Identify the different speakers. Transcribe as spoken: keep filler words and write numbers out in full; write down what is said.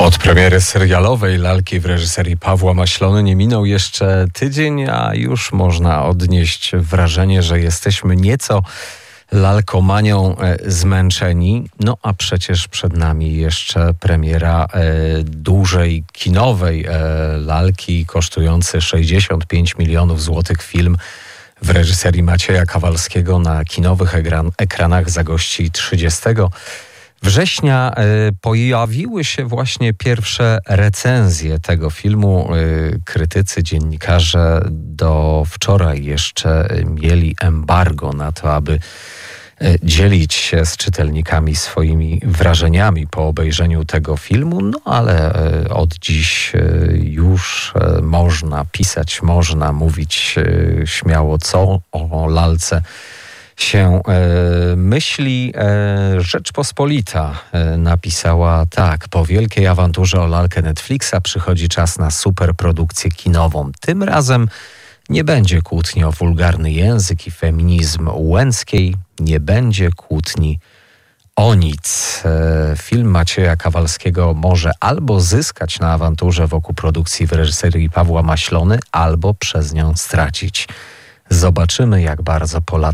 Speaker 1: Od premiery serialowej Lalki w reżyserii Pawła Maślony nie minął jeszcze tydzień, a już można odnieść wrażenie, że jesteśmy nieco lalkomanią zmęczeni. No a przecież przed nami jeszcze premiera e, dużej kinowej e, lalki, kosztujący sześćdziesiąt pięć milionów złotych film w reżyserii Macieja Kawalskiego na kinowych ekran, ekranach zagości trzydziestego września. Pojawiły się właśnie pierwsze recenzje tego filmu. Krytycy, dziennikarze do wczoraj jeszcze mieli embargo na to, aby dzielić się z czytelnikami swoimi wrażeniami po obejrzeniu tego filmu, no ale od dziś już można pisać, można mówić śmiało, co o lalce się e, myśli. E, Rzeczpospolita e, napisała tak: po wielkiej awanturze o lalkę Netflixa przychodzi czas na superprodukcję kinową. Tym razem nie będzie kłótni o wulgarny język i feminizm Łęckiej, nie będzie kłótni o nic. E, film Macieja Kawalskiego może albo zyskać na awanturze wokół produkcji w reżyserii Pawła Maślony, albo przez nią stracić. Zobaczymy, jak bardzo Polacy